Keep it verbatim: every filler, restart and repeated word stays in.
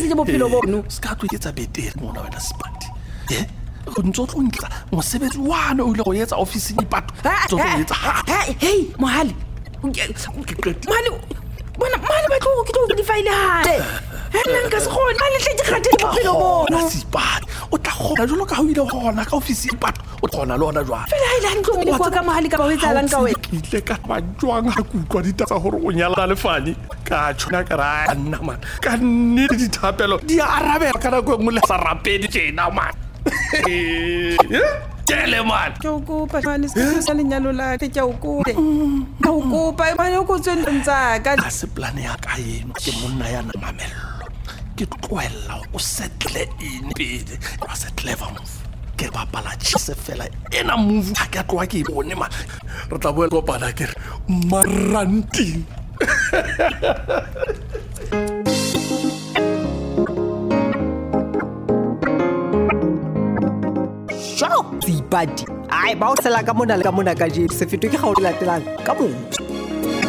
tlile bophelo bono ska tlo ke tsa betere mona wena Sipati eh go ntse tlo ntla mosebetsi wana o ile go etsa office ni pato tso go etsa hey mohale mohale bona mali ba tlo ke tlo di file hale hela nka se gone ba le tle dikgate di bophelo bono Sipati o tla gona jolo ka ho ile gona ka office ni pato o gona lona jwa fela ile ntlo mo go ka mohale ka ba o etsalang ka wena ke ile ka ba jwang ha ku utlwa ditaba gore o nyala le fani ka tshona ka ra nna man ka nne di thapelo di arabela ka go ngole sa rapedi tjena man tele man ke o kopa mali se sa lenyalo la ke ke o kopa ka o kopa mali o go tsentsa ka a se plan ya ka eno ke monna ya na mamello ke tloela o settle in pele wa se clever move ke bapala tshise fela ena move ha ke tloa ke bone ma re tla boela kopana ke maranti Sipati ai ba o tsela ka mona le ka mona ka je se fetwe ke ga o latelang ka motho